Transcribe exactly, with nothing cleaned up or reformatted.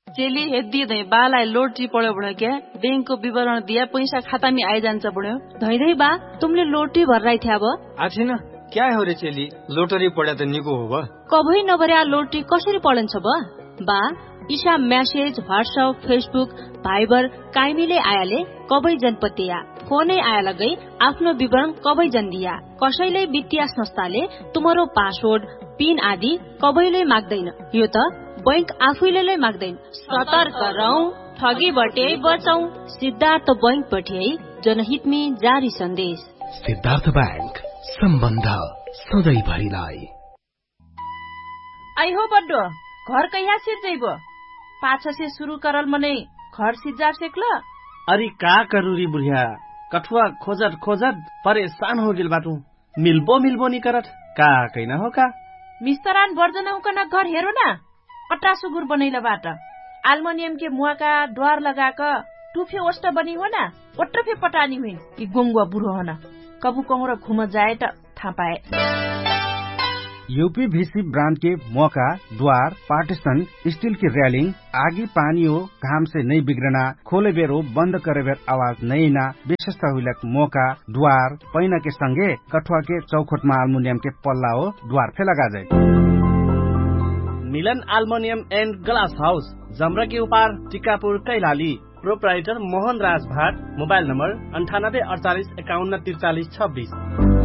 चेली हेदी धै बालाई लोटरी पढ्यो बढ्यो क्या बैंकको विवरण दिया पैसा खाता में आइजान्छ बढ्यो धैधै बा तुमले लोटरी भर्राइ थ्या अब आछिन क्या हो रे चेली लोटरी पढ्या त निको हो बा कभै नभर्या लोटरी कसरी पढन्छ बा बा Isha message WhatsApp Facebook Viber काइमीले आयाले कबै जनपतिया फोनै आया लगै आफ्नो विवरण कबै जन दिया कसैले वित्तीय संस्थाले तुम्हारो पासवर्ड पिन आदि कबैले माग्दैन यो त बैंक आफैले माग्दैन सतर्क रहौ ठगी बटे बचौ सिद्धार्थ बैंक पठिए जनहित में जारी संदेश सिद्धार्थ बैंक सम्बन्ध सधैँ भरिलाई आई हो बड्डो घर कहिया सिर जइबो पाछा से शुरू करल मने घर सिजार सेक्ल अरे का करूरी बुढ़िया कठुआ खोजत खोजत परेशान हो गेल बाटू मिलबो मिलबो नि करत का कैना हो का मिस्तरान बर्जनौ कना घर हेरो ना अट्टा सुगुर बनैला बाट एल्युमिनियम के मुआका द्वार लगाक टुफे ओस्ट बनी हो ना ओट्रफे पटानी हुई कि गोंगवा बुढो हो ना कबु कहरो घुम जाए त थाहा पाए यूपीवीसी ब्रांड के मौका द्वार पार्टीशन स्टील की रेलिंग आगी पानी हो घाम से नहीं बिगड़ना खोले बेर हो बंद करे बेर आवाज नहीं ना विशेषता हुई मौका द्वार पैना के संगे कठुआ के चौखोट में एल्युमिनियम के पल्ला हो द्वार फे लगा जाए मिलन एल्युमिनियम एंड ग्लास हाउस जमरा के उपार टिकापुर कैलाली प्रोप्राइटर मोहन राज भाट मोबाइल नंबर अंठानब्बे अड़तालीस इक्यावन तिरचालीस छब्बीस।